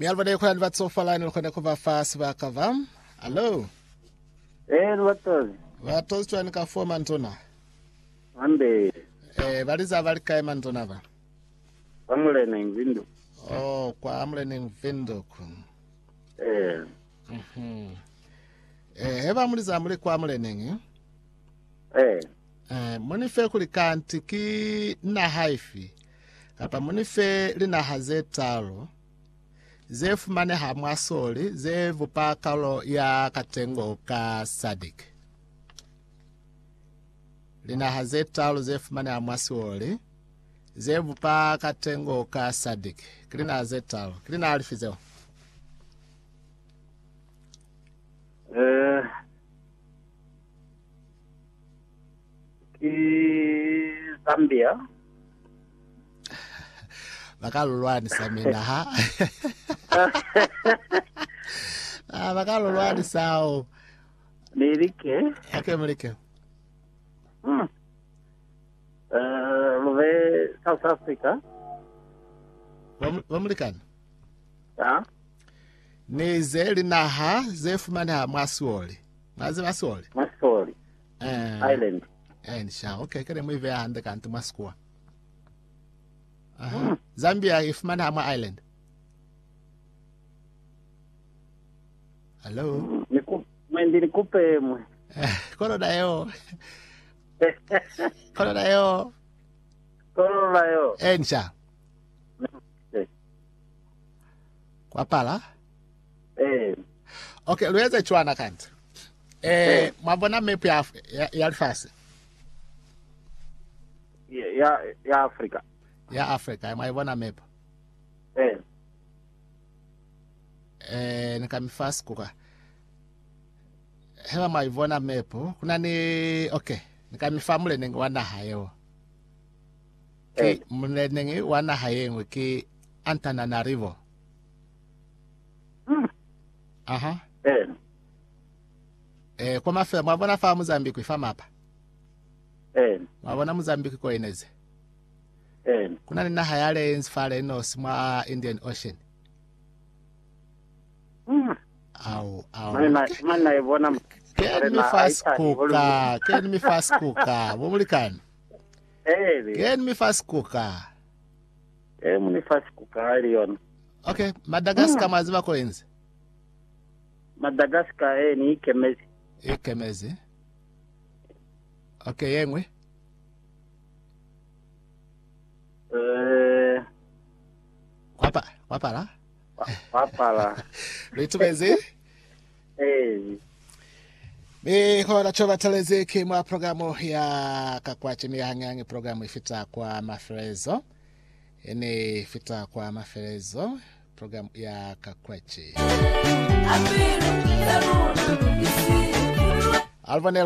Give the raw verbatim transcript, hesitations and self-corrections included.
Mi alvade kwa advat sofa line kwa kwa fast ba kavam. Hello. Eh, watos. Watos tu anika four mantona. Ande. Eh, baliza balika mantona ba. Amule na Mvindo. Oh, kwa amule na Mvindo ku. Eh. Mhm. Eh, heba muliza amule kwa amule nengi. Eh. Eh, munife kulikanti ki na haifi. Kapa munife lina hazetalo. Zefu mane hamwasoli, zevu pakalo ya katengo ka sadik. Lina hazetalo zefu mane hamwasoli, zevu pa katengo ka sadik. Kilina hazetalo, kilina alifizeo. Eh. Ki Zambia. Bakalulwani samina ha. Ah, bakalulwani sao. Nirike. Okay, mulike. Hmm. Eh, Love South Africa. Wamulikani? Ya. Nize linaha zefu mane hamwasoli. Mazi masoli? Masoli. Eh. Island. Eh, nisha. Okay, kere mwive ya hande kanti maskua. Uh-huh. Zambia if man hama island. Hello. Niku mendi nikupe mwe. Kono da yo. Kono da yo. Kono da yo. Ensha. Eh. Kwa pala? Eh. Okay, luweze chwana kanti. Eh, eh. Mabona mepi ya ya alfasi. Ya ya Afrika. Ya Afrika, maibona mepo. Eh. Eh, nikamifasi kuka. Hewa maibona mepo. Kuna ni, okay. Nikamifamule nengi wana hayo. Ki, Eh. mule nengi wana hayo ki Antananarivo. Hmm. Aha. Eh. Eh, kwa mafe, mabona fa Mozambique ifama hapa. Eh. Mabona Mozambique kwa ineze. Eh. Kuna nina hayale ensfale ino simwa Indian Ocean. Hmm. Au, au. Mana mana ibona Ken mi fast kuka, ken mi fast kuka. Mumulikani? Eh. Ken mi fast kuka. Eh, muni fast kuka alion. Okay, Madagascar hmm. Maziba kwa enzi? Madagascar eh ni Ikemezi. Ikemezi. Okay, yengwe? Eh. Kwapa, kwapa la? Kwapa la. Litumezi? Eh. Mi hora chova teleze kima programu ya kakwachi mi hanyangi programu ifita kwa maferezo. Ini ifita kwa maferezo programu ya kakwachi. Alvanel